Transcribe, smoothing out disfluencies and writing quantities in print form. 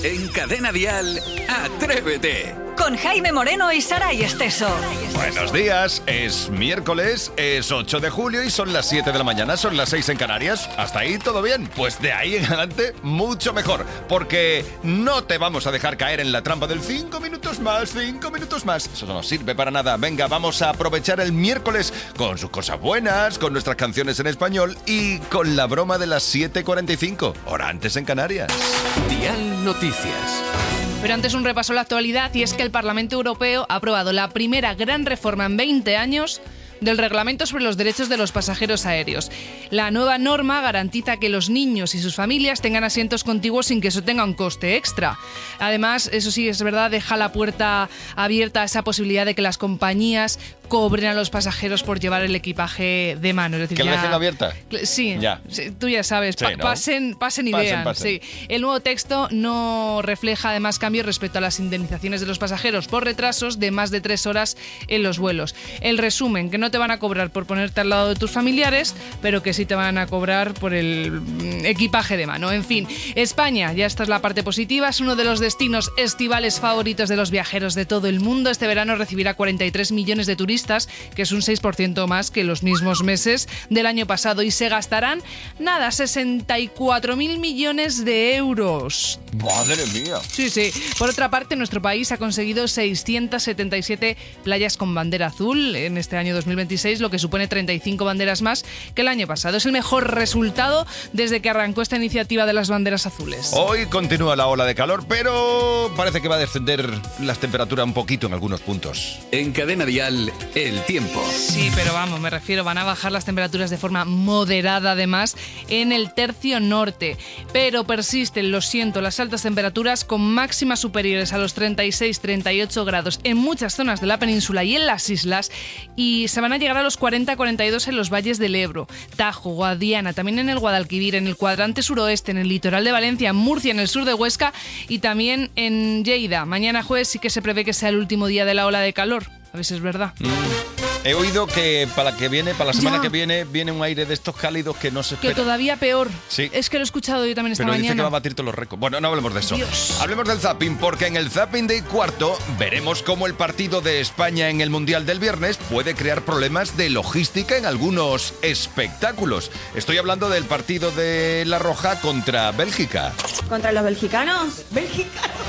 En Cadena Dial, Atrévete. Con Jaime Moreno y Saray Esteso. Buenos días, es miércoles, es 8 de julio y son las 7 de la mañana, son las 6 en Canarias. ¿Hasta ahí todo bien? Pues de ahí en adelante mucho mejor, porque no te vamos a dejar caer en la trampa del 5 minutos más, 5 minutos más. Eso no sirve para nada. Venga, vamos a aprovechar el miércoles con sus cosas buenas, con nuestras canciones en español y con la broma de las 7:45, hora antes en Canarias. Dial Noticias. Pero antes un repaso a la actualidad, y es que el Parlamento Europeo ha aprobado la primera gran reforma en 20 años del reglamento sobre los derechos de los pasajeros aéreos. La nueva norma garantiza que los niños y sus familias tengan asientos contiguos sin que eso tenga un coste extra. Además, eso sí es verdad, deja la puerta abierta a esa posibilidad de que las compañías cobren a los pasajeros por llevar el equipaje de mano. Es decir, ¿Que la dejen abierta? Sí, ya. Tú ya sabes, Sí, ¿no? pasen y vean. Pasen. Sí. El nuevo texto no refleja además cambios respecto a las indemnizaciones de los pasajeros por retrasos de más de 3 horas en los vuelos. El resumen, que no te van a cobrar por ponerte al lado de tus familiares, pero que sí te van a cobrar por el equipaje de mano. En fin, España, ya esta es la parte positiva, es uno de los destinos estivales favoritos de los viajeros de todo el mundo. Este verano recibirá 43 millones de turistas, que es un 6% más que los mismos meses del año pasado, y se gastarán, 64.000 millones de euros. ¡Madre mía! Sí. Por otra parte, nuestro país ha conseguido 677 playas con bandera azul en este año 2026, lo que supone 35 banderas más que el año pasado. Es el mejor resultado desde que arrancó esta iniciativa de las banderas azules. Hoy continúa la ola de calor, pero parece que va a descender las temperaturas un poquito en algunos puntos. En Cadena Dial, el tiempo. Sí, pero vamos, me refiero, van a bajar las temperaturas de forma moderada además en el tercio norte, pero persisten, lo siento, las altas temperaturas con máximas superiores a los 36-38 grados en muchas zonas de la península y en las islas, y se van a llegar a los 40-42 en los valles del Ebro, Tajo, Guadiana, también en el Guadalquivir, en el cuadrante suroeste, en el litoral de Valencia, en Murcia, en el sur de Huesca y también en Lleida. Mañana jueves sí que se prevé que sea el último día de la ola de calor. A ver si es verdad. He oído que para la semana que viene un aire de estos cálidos que no se espera. Que todavía peor. Sí. Es que lo he escuchado yo también esta Pero mañana. dice que va a batir todos los récords. Bueno, no hablemos de eso. Dios. Hablemos del zapping, porque en el zapping de cuarto veremos cómo el partido de España en el Mundial del viernes puede crear problemas de logística en algunos espectáculos. Estoy hablando del partido de La Roja contra Bélgica. ¿Contra los belgicanos? ¿Belgicanos?